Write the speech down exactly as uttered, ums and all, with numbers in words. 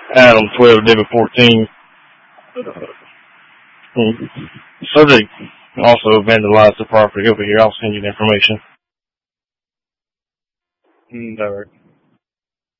Adam twelve David fourteen. Subject also vandalized the property over here. I'll send you the information. Mm, all right.